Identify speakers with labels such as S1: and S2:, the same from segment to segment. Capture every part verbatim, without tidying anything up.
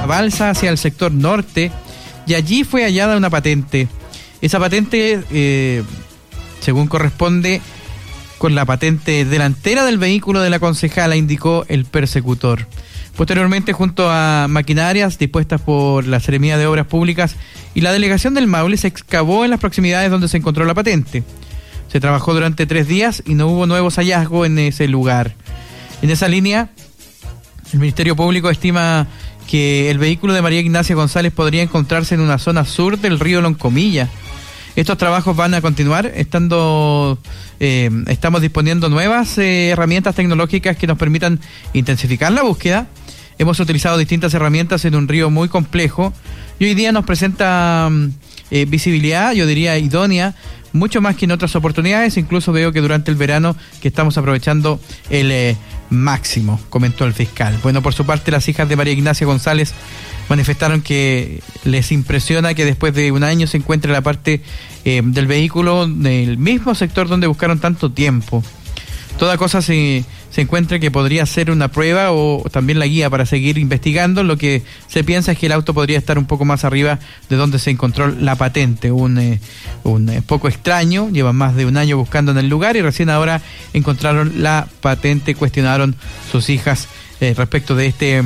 S1: balsa hacia el sector norte y allí fue hallada una patente. Esa patente, eh, según corresponde con la patente delantera del vehículo de la concejala, indicó el persecutor. Posteriormente, junto a maquinarias dispuestas por la Seremía de Obras Públicas y la Delegación del Maule, se excavó en las proximidades donde se encontró la patente. Se trabajó durante tres días y no hubo nuevos hallazgos en ese lugar. En esa línea, el Ministerio Público estima que el vehículo de María Ignacia González podría encontrarse en una zona sur del río Loncomilla. Estos trabajos van a continuar, estando, eh, estamos disponiendo nuevas eh, herramientas tecnológicas que nos permitan intensificar la búsqueda. Hemos utilizado distintas herramientas en un río muy complejo y hoy día nos presenta eh, visibilidad, yo diría idónea, mucho más que en otras oportunidades. Incluso veo que durante el verano que estamos aprovechando el eh, máximo, comentó el fiscal. Bueno, por su parte, las hijas de María Ignacia González manifestaron que les impresiona que después de un año se encuentre la parte eh, del vehículo del mismo sector donde buscaron tanto tiempo. Toda cosa se, se encuentra que podría ser una prueba o también la guía para seguir investigando. Lo que se piensa es que el auto podría estar un poco más arriba de donde se encontró la patente. Un, eh, un eh, poco extraño, llevan más de un año buscando en el lugar y recién ahora encontraron la patente. Cuestionaron sus hijas eh, respecto de este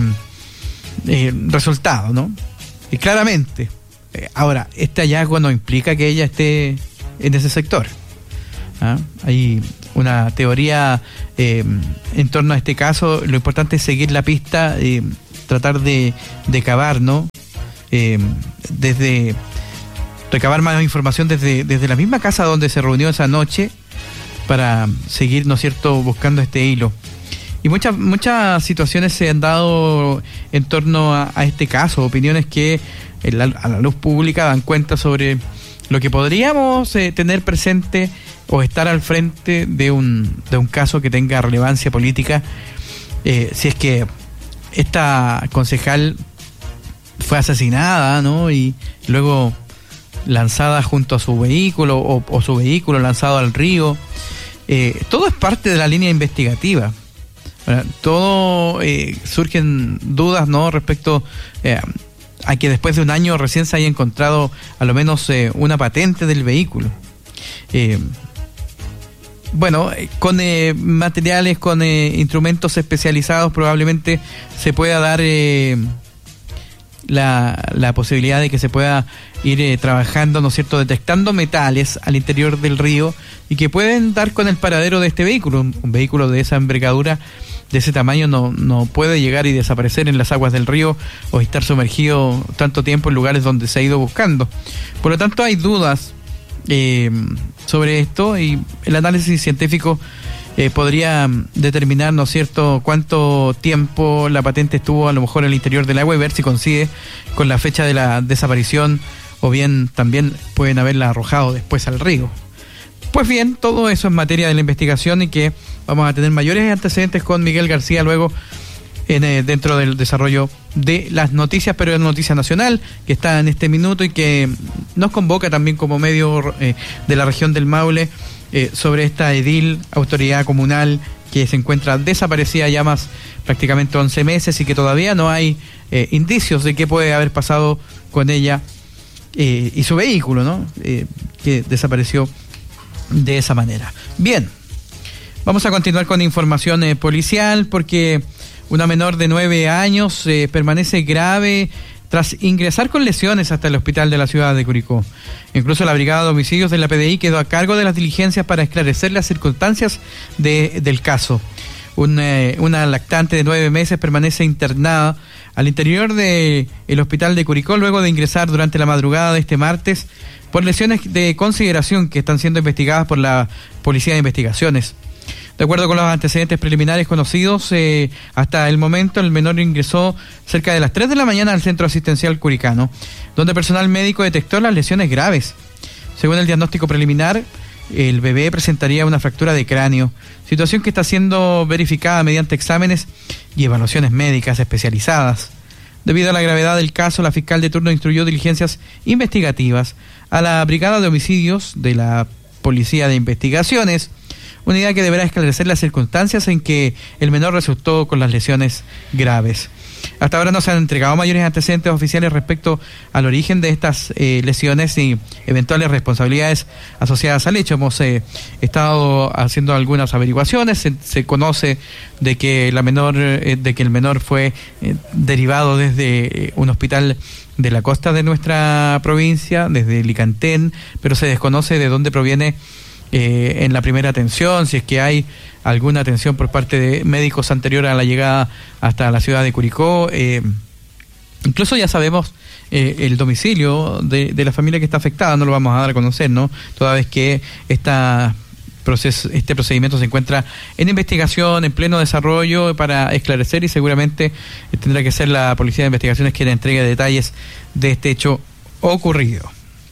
S1: eh, resultado, ¿no? Y claramente, eh, ahora, este hallazgo no implica que ella esté en ese sector. ¿Ah? Hay una teoría eh, en torno a este caso. Lo importante es seguir la pista, eh, tratar de, de cavar, ¿no? Eh, desde recabar más información desde, desde la misma casa donde se reunió esa noche para seguir, ¿no es cierto?, buscando este hilo. Y muchas muchas situaciones se han dado en torno a, a este caso, opiniones que en la, a la luz pública dan cuenta sobre lo que podríamos eh, tener presente o estar al frente de un de un caso que tenga relevancia política, eh, si es que esta concejal fue asesinada, ¿no? Y luego lanzada junto a su vehículo o, o su vehículo lanzado al río. Eh, todo es parte de la línea investigativa. ¿Verdad? Todo eh, surgen dudas, ¿no? Respecto eh, a que después de un año recién se haya encontrado a lo menos eh, una patente del vehículo. Eh, bueno, con eh, materiales, con eh, instrumentos especializados probablemente se pueda dar eh, la, la posibilidad de que se pueda ir eh, trabajando, ¿no es cierto?, detectando metales al interior del río y que pueden dar con el paradero de este vehículo. Un, un vehículo de esa envergadura, de ese tamaño, no, no puede llegar y desaparecer en las aguas del río o estar sumergido tanto tiempo en lugares donde se ha ido buscando. Por lo tanto, hay dudas eh, sobre esto y el análisis científico eh, podría determinar, ¿no es cierto?, cuánto tiempo la patente estuvo a lo mejor en el interior del agua y ver si coincide con la fecha de la desaparición o bien también pueden haberla arrojado después al río. Pues bien, todo eso es materia de la investigación y que vamos a tener mayores antecedentes con Miguel García luego en, eh, dentro del desarrollo de las noticias, pero es noticia nacional que está en este minuto y que nos convoca también como medio eh, de la región del Maule eh, sobre esta edil, autoridad comunal que se encuentra desaparecida ya más prácticamente once meses y que todavía no hay eh, indicios de qué puede haber pasado con ella eh, y su vehículo, ¿no? Eh, que desapareció de esa manera. Bien, vamos a continuar con información eh, policial porque una menor de nueve años eh, permanece grave tras ingresar con lesiones hasta el hospital de la ciudad de Curicó. Incluso la Brigada de Homicidios de la P D I quedó a cargo de las diligencias para esclarecer las circunstancias de, del caso. Un, eh, una lactante de nueve meses permanece internada al interior del hospital de Curicó luego de ingresar durante la madrugada de este martes por lesiones de consideración que están siendo investigadas por la Policía de Investigaciones. De acuerdo con los antecedentes preliminares conocidos, eh, hasta el momento el menor ingresó cerca de las tres de la mañana al Centro Asistencial Curicano, donde personal médico detectó las lesiones graves. Según el diagnóstico preliminar, el bebé presentaría una fractura de cráneo, situación que está siendo verificada mediante exámenes y evaluaciones médicas especializadas. Debido a la gravedad del caso, la fiscal de turno instruyó diligencias investigativas a la Brigada de Homicidios de la Policía de Investigaciones, unidad que deberá esclarecer las circunstancias en que el menor resultó con las lesiones graves. Hasta ahora no se han entregado mayores antecedentes oficiales respecto al origen de estas eh, lesiones y eventuales responsabilidades asociadas al hecho. Hemos eh, estado haciendo algunas averiguaciones. Se, se conoce de que la menor, eh, de que el menor fue eh, derivado desde un hospital de la costa de nuestra provincia, desde Licantén, pero se desconoce de dónde proviene eh, en la primera atención, si es que hay alguna atención por parte de médicos anterior a la llegada hasta la ciudad de Curicó. Eh, incluso ya sabemos eh, el domicilio de, de la familia que está afectada, no lo vamos a dar a conocer, ¿no? Toda vez que esta proceso, este procedimiento se encuentra en investigación, en pleno desarrollo para esclarecer, y seguramente tendrá que ser la Policía de Investigaciones quien entregue detalles de este hecho ocurrido.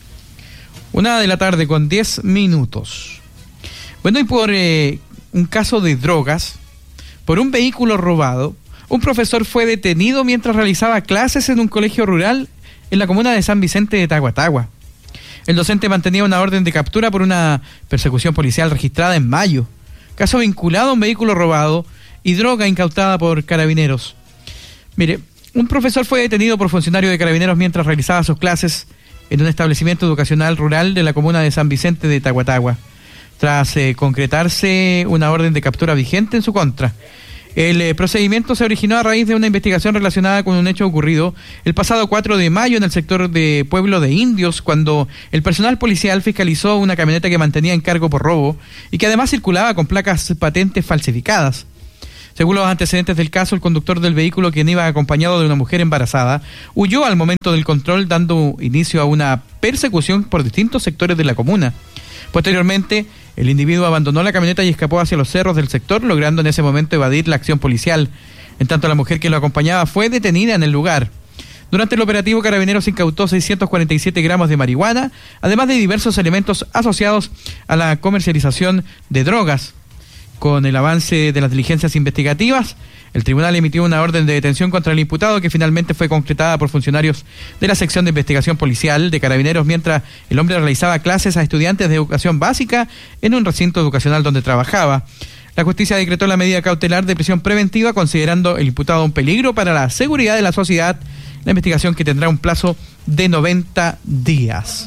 S1: Una de la tarde con diez minutos. Bueno, y por eh, un caso de drogas, por un vehículo robado, un profesor fue detenido mientras realizaba clases en un colegio rural en la comuna de San Vicente de Tahuatahua. El docente mantenía una orden de captura por una persecución policial registrada en mayo. Caso vinculado a un vehículo robado y droga incautada por carabineros. Mire, un profesor fue detenido por funcionario de carabineros mientras realizaba sus clases en un establecimiento educacional rural de la comuna de San Vicente de Tahuatahua, tras eh, concretarse una orden de captura vigente en su contra. El eh, procedimiento se originó a raíz de una investigación relacionada con un hecho ocurrido el pasado cuatro de mayo en el sector de Pueblo de Indios, cuando el personal policial fiscalizó una camioneta que mantenía en cargo por robo y que además circulaba con placas patentes falsificadas. Según los antecedentes del caso, el conductor del vehículo, quien iba acompañado de una mujer embarazada, huyó al momento del control, dando inicio a una persecución por distintos sectores de la comuna. Posteriormente, el individuo abandonó la camioneta y escapó hacia los cerros del sector, logrando en ese momento evadir la acción policial. En tanto, la mujer que lo acompañaba fue detenida en el lugar. Durante el operativo, Carabineros incautó seiscientos cuarenta y siete gramos de marihuana, además de diversos elementos asociados a la comercialización de drogas. Con el avance de las diligencias investigativas, el tribunal emitió una orden de detención contra el imputado, que finalmente fue concretada por funcionarios de la sección de investigación policial de Carabineros, mientras el hombre realizaba clases a estudiantes de educación básica en un recinto educacional donde trabajaba. La justicia decretó la medida cautelar de prisión preventiva, considerando el imputado un peligro para la seguridad de la sociedad. La investigación, que tendrá un plazo de noventa días.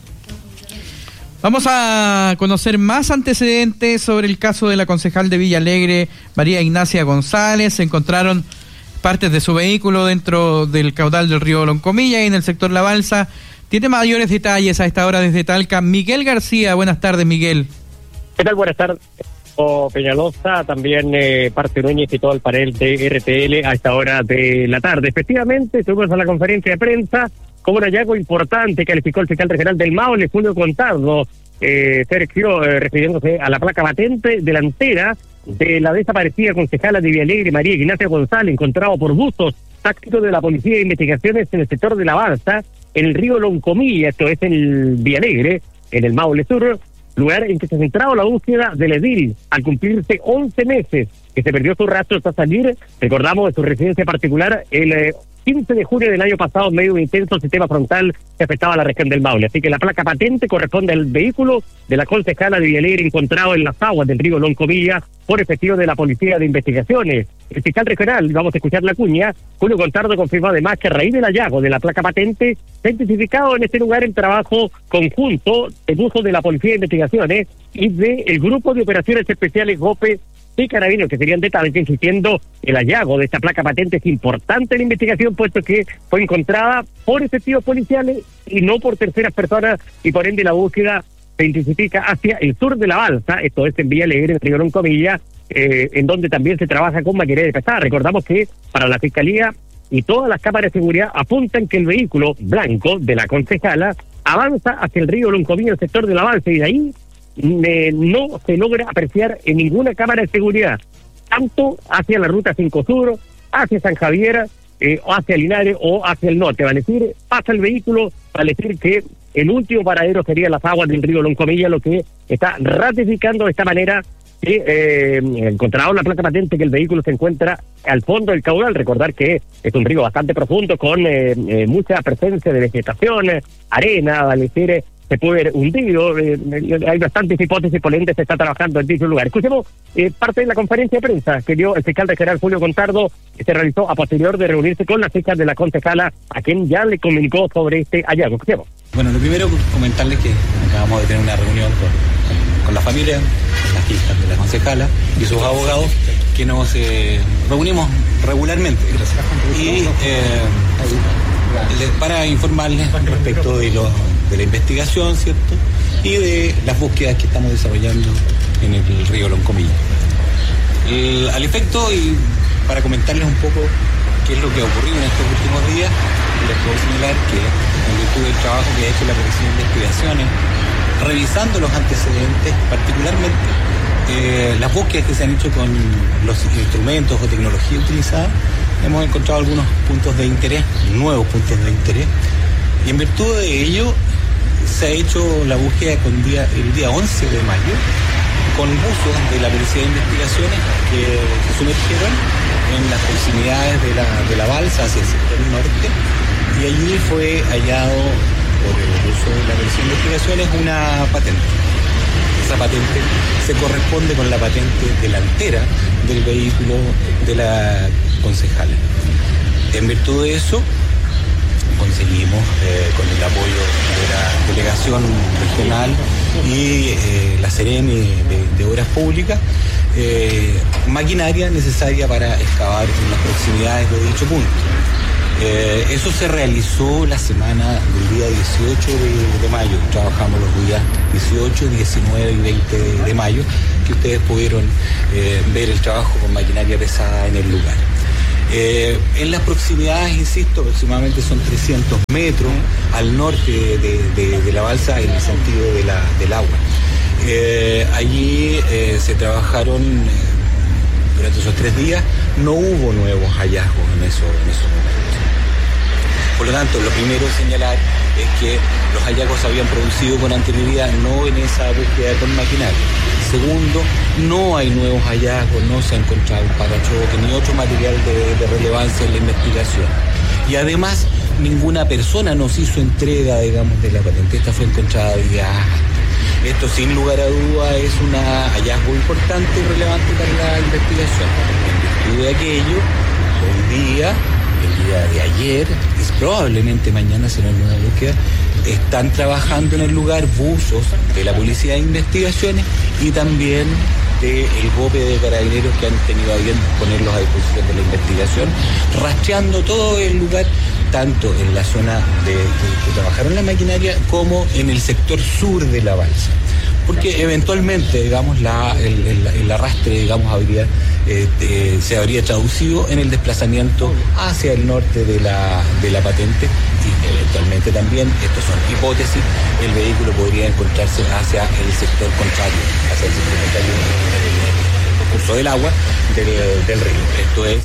S1: Vamos a conocer más antecedentes sobre el caso de la concejal de Villa Alegre, María Ignacia González. Se encontraron partes de su vehículo dentro del caudal del río Loncomilla y en el sector La Balsa. Tiene mayores detalles a esta hora desde Talca Miguel García. Buenas tardes, Miguel.
S2: ¿Qué tal? Buenas tardes. Peñalosa, también eh, Parte Núñez y todo el panel de R T L a esta hora de la tarde. Efectivamente, estuvimos a la conferencia de prensa como un hallazgo importante, calificó el fiscal regional del Maule, Julio Contardo, eh, Sergio, eh, refiriéndose a la placa patente delantera de la desaparecida concejala de Villa Alegre, María Ignacia González, encontrado por buzos tácticos de la Policía de Investigaciones en el sector de La Balsa, en el río Loncomilla, esto es en el Villa Alegre, en el Maule Sur, lugar en que se ha centrado la búsqueda del edil, al cumplirse once meses que se perdió su rastro hasta salir, recordamos, de su residencia particular el eh, quince de junio del año pasado, en medio de un intenso sistema frontal que afectaba a la región del Maule. Así que la placa patente corresponde al vehículo de la concejala de Villa Alegre, encontrado en las aguas del río Loncomilla por efectivos de la Policía de Investigaciones. El fiscal regional, vamos a escuchar la cuña, Julio Contardo, confirmó además que a raíz del hallazgo de la placa patente se ha intensificado en este lugar el trabajo conjunto en uso de la Policía de Investigaciones y del Grupo de Operaciones Especiales GOPE y Carabineros, que serían de Talca, insistiendo, el hallazgo de esta placa patente es importante en la investigación, puesto que fue encontrada por efectivos policiales y no por terceras personas, y por ende la búsqueda se intensifica hacia el sur de La Balsa, esto es en Villa Alegre, en Río Loncomilla, eh, en donde también se trabaja con maquinaria pesada. Recordamos que para la Fiscalía y todas las cámaras de seguridad apuntan que el vehículo blanco de la concejala avanza hacia el río Loncomilla, el sector de La Balsa, y de ahí Eh, no se logra apreciar en ninguna cámara de seguridad, tanto hacia la ruta cinco Sur, hacia San Javier, eh, o hacia Linares o hacia el norte. Vale decir, pasa el vehículo, vale decir que el último paradero sería las aguas del río Loncomilla, lo que está ratificando de esta manera que eh, encontraron la placa patente que el vehículo se encuentra al fondo del caudal. Recordar que es un río bastante profundo con eh, eh, mucha presencia de vegetación, arena, vale decir, se puede haber hundido. Eh, hay bastantes hipótesis, por ende se está trabajando en dicho lugar. Escuchemos eh, parte de la conferencia de prensa que dio el fiscal regional Julio Contardo, que se realizó a posterior de reunirse con las hijas de la concejala, a quien ya le comunicó sobre este hallazgo. Escuchemos.
S3: Bueno, lo primero, comentarles que acabamos de tener una reunión con, con, con la familia, con las hijas de la concejala y sus abogados, que nos eh, reunimos regularmente y eh, para informarles respecto de, lo, de la investigación, ¿cierto? Y de las búsquedas que estamos desarrollando en el, el río Loncomilla. El, al efecto, y para comentarles un poco qué es lo que ha ocurrido en estos últimos días, les puedo señalar que en virtud del trabajo que ha hecho la Comisión de Investigaciones, revisando los antecedentes, particularmente eh, las búsquedas que se han hecho con los instrumentos o tecnología utilizada, hemos encontrado algunos puntos de interés, nuevos puntos de interés, y en virtud de ello se ha hecho la búsqueda con día, el día once de mayo con buzos de la Policía de Investigaciones que se sumergieron en las proximidades de la, de la balsa hacia el sector norte, y allí fue hallado por el uso de la Policía de Investigaciones una patente. Esa patente se corresponde con la patente delantera del vehículo de la concejala. En virtud de eso, conseguimos, eh, con el apoyo de la delegación regional y eh, la Seremi de, de Obras Públicas, eh, maquinaria necesaria para excavar en las proximidades de dicho punto. Eh, eso se realizó la semana del día dieciocho de, de mayo. Trabajamos los días dieciocho, diecinueve y veinte de, de mayo, que ustedes pudieron eh, ver el trabajo con maquinaria pesada en el lugar. Eh, en las proximidades, insisto, aproximadamente son trescientos metros al norte de, de, de la balsa, en el sentido de la, del agua. Eh, allí eh, se trabajaron eh, durante esos tres días, no hubo nuevos hallazgos en, eso, en esos momentos. Por lo tanto, lo primero a señalar es que los hallazgos se habían producido con anterioridad, no en esa búsqueda con maquinaria. Segundo, no hay nuevos hallazgos, no se ha encontrado un parachoque ni otro material de, de relevancia en la investigación. Y además, ninguna persona nos hizo entrega, digamos, de la patente. Esta fue encontrada días antes. Esto, sin lugar a duda, es un hallazgo importante y relevante para la investigación. En virtud de aquello, hoy día, el día de ayer, y probablemente mañana será una nueva búsqueda, están trabajando en el lugar buzos de la Policía de Investigaciones y también del G O P E de Carabineros, que han tenido a bien ponerlos a disposición de la investigación, rastreando todo el lugar, tanto en la zona de, de que trabajaron la maquinaria como en el sector sur de la balsa. Porque eventualmente, digamos, la, el, el, el arrastre, digamos, habría, eh, eh, se habría traducido en el desplazamiento hacia el norte de la, de la patente, y eventualmente también, estos son hipótesis, el vehículo podría encontrarse hacia el sector contrario, hacia el sector contrario del curso del agua del, del río. Esto es...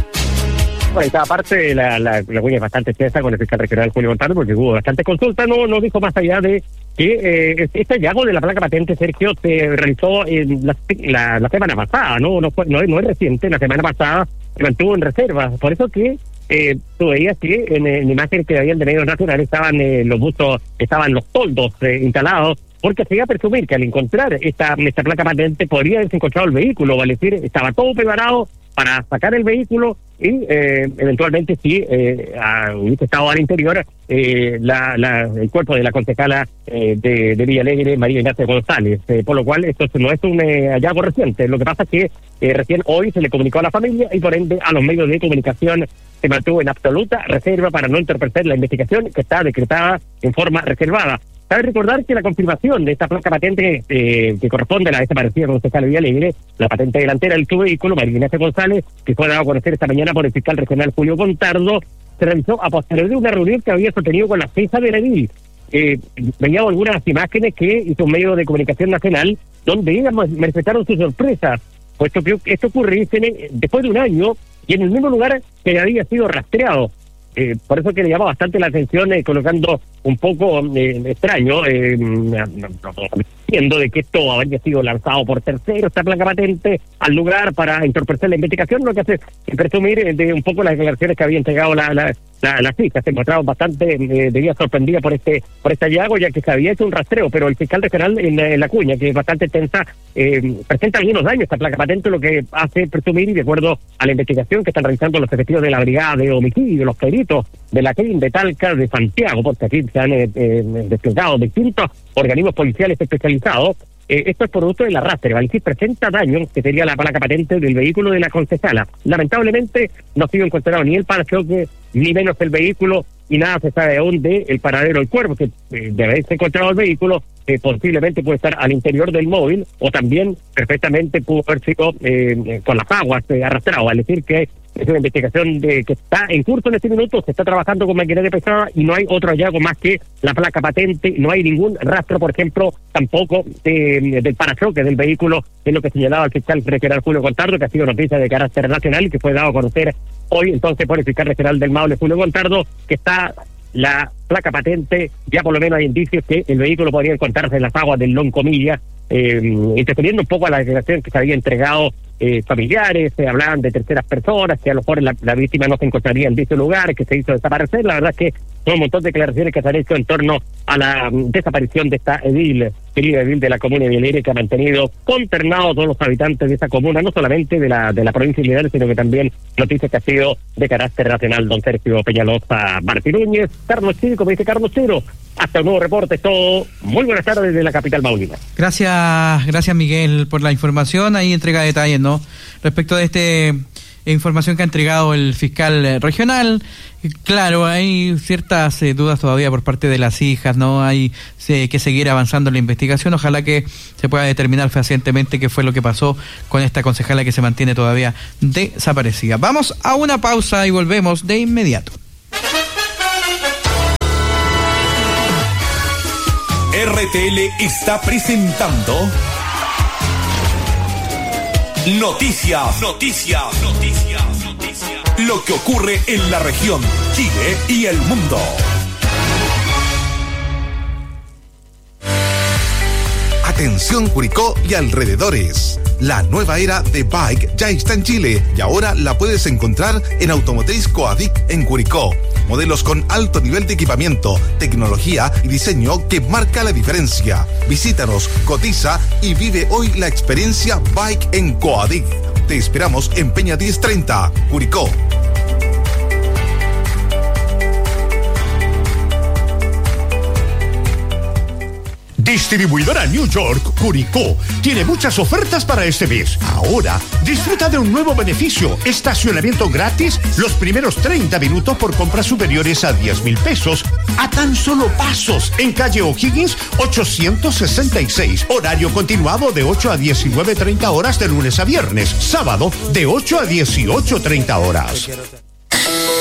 S2: Bueno, esta parte la, la, la cuña es bastante extensa con el fiscal regional Julio Contardo, porque hubo bastante consulta, no, no dijo más allá de que eh, este hallazgo de la placa patente, Sergio, se realizó en la, la, la semana pasada, no no, fue, no, no es reciente, la semana pasada se mantuvo en reserva, por eso que eh, tú veías que en, en imágenes que habían de medios nacionales estaban eh, los buzos, estaban los toldos eh, instalados, porque se iba a presumir que al encontrar esta, esta placa patente podría haberse encontrado el vehículo, vale decir, estaba todo preparado para sacar el vehículo y eh, eventualmente si eh, hubiese estado al interior eh, la, la, el cuerpo de la concejala eh, de, de Villa Alegre, María Ignacia González, eh, por lo cual esto no es un eh, hallazgo reciente. Lo que pasa es que eh, recién hoy se le comunicó a la familia y por ende a los medios de comunicación se mantuvo en absoluta reserva para no entorpecer la investigación, que está decretada en forma reservada. Cabe recordar que la confirmación de esta placa patente eh, que corresponde a la desaparecida concejala de Villa Alegre, la patente delantera del su vehículo, María Ignacia González, que fue dado a conocer esta mañana por el fiscal regional Julio Contardo, se realizó a posteriori de una reunión que había sostenido con la jefa de la edil. Eh, veíamos algunas imágenes que hizo un medio de comunicación nacional, donde ellas manifestaron su sorpresa, puesto que esto ocurre dicen, después de un año y en el mismo lugar que había sido rastreado. Eh, por eso que le llama bastante la atención, eh, colocando un poco eh, extraño, eh, viendo de que esto habría sido lanzado por tercero, esta placa patente, al lugar para entorpecer la investigación, lo que hace es presumir de un poco las declaraciones que había entregado la, la, la, las hijas se encontraban bastante eh, de día sorprendida por este por este hallazgo, ya que se había hecho un rastreo, pero el fiscal regional en, en La Cuña, que es bastante tensa, eh, presenta algunos daños a esta placa patente, lo que hace presumir, y de acuerdo a la investigación que están realizando los efectivos de la Brigada de Homicidio, los peritos de la C I M, de Talca, de Santiago, porque aquí se han eh, eh, desplegado distintos organismos policiales especializados. Eh, esto es producto del arrastre, ¿vale? Sí, presenta daños, que sería la placa patente del vehículo de la concejala. Lamentablemente no ha sido encontrado ni el parachoque, ni menos el vehículo, y nada se sabe aún de el paradero del cuerpo, que eh, de haberse encontrado el vehículo, que eh, posiblemente puede estar al interior del móvil, o también perfectamente pudo haber sido eh, con las aguas eh, arrastrado, es decir, que es una investigación de, que está en curso en este minuto, se está trabajando con maquinaria pesada y no hay otro hallazgo más que la placa patente, no hay ningún rastro, por ejemplo, tampoco de, del parachoque del vehículo, que es lo que señalaba el fiscal regional Julio Contardo, que ha sido noticia de carácter nacional y que fue dado a conocer hoy entonces por el fiscal regional del Maule, Julio Contardo, que está la placa patente, ya por lo menos hay indicios que el vehículo podría encontrarse en las aguas del Loncomilla, eh, interfiriendo un poco a la declaración que se había entregado eh, familiares, se hablaban de terceras personas, que a lo mejor la, la víctima no se encontraría en dicho lugar, que se hizo desaparecer. La verdad es que son un montón de declaraciones que se han hecho en torno a la um, desaparición de esta edil, querida edil de la comuna de Villalegre, que ha mantenido consternados a todos los habitantes de esa comuna, no solamente de la de la provincia de Linares, sino que también noticias que ha sido de carácter nacional. Don Sergio Peñalosa Martirúñez, Carlos Chiro, como dice Carlos Chiro, hasta un nuevo reporte, todo. Muy buenas tardes desde la capital maulina.
S1: Gracias, gracias Miguel por la información, ahí entrega detalles, ¿no? Respecto de este información que ha entregado el fiscal regional. Claro, hay ciertas eh, dudas todavía por parte de las hijas, ¿no? Hay eh, que seguir avanzando en la investigación. Ojalá que se pueda determinar fehacientemente qué fue lo que pasó con esta concejala que se mantiene todavía desaparecida. Vamos a una pausa y volvemos de inmediato.
S4: R T L está presentando Noticias, Noticias, Noticias, Noticias. Lo que ocurre en la región, Chile y el mundo. Atención Curicó y alrededores. La nueva era de Bike ya está en Chile y ahora la puedes encontrar en Automotriz Coadic en Curicó. Modelos con alto nivel de equipamiento, tecnología y diseño que marca la diferencia. Visítanos, cotiza y vive hoy la experiencia Bike en Coadic. Te esperamos en Peña diez treinta, Curicó.
S5: Distribuidora New York, Curicó, tiene muchas ofertas para este mes. Ahora, disfruta de un nuevo beneficio, estacionamiento gratis los primeros treinta minutos por compras superiores a diez mil pesos, a tan solo pasos, en calle O'Higgins ochocientos sesenta y seis. Horario continuado de ocho a diecinueve treinta horas de lunes a viernes, sábado de ocho a dieciocho treinta horas.